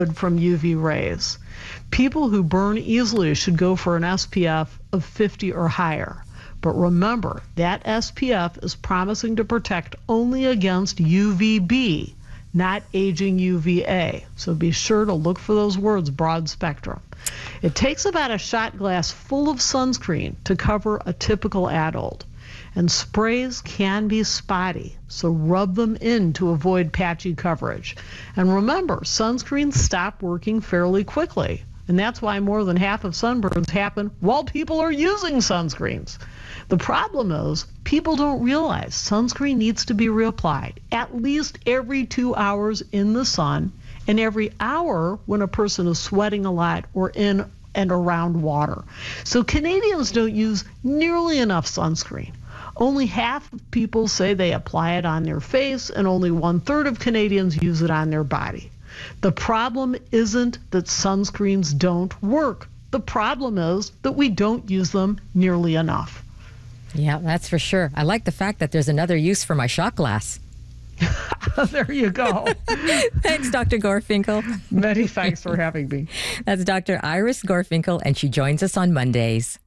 from UV rays. People who burn easily should go for an SPF of 50 or higher. But remember, that SPF is promising to protect only against UVB, not aging UVA. So be sure to look for those words, broad spectrum. It takes about a shot glass full of sunscreen to cover a typical adult. And sprays can be spotty, so rub them in to avoid patchy coverage. And remember, sunscreens stop working fairly quickly. And that's why more than half of sunburns happen while people are using sunscreens. The problem is people don't realize sunscreen needs to be reapplied at least every 2 hours in the sun and every hour when a person is sweating a lot or in and around water. So Canadians don't use nearly enough sunscreen. Only half of people say they apply it on their face, and only 1/3 of Canadians use it on their body. The problem isn't that sunscreens don't work. The problem is that we don't use them nearly enough. Yeah, that's for sure. I like the fact that there's another use for my shot glass. There you go. Thanks, Dr. Gorfinkel. Many thanks for having me. That's Dr. Iris Gorfinkel, and she joins us on Mondays.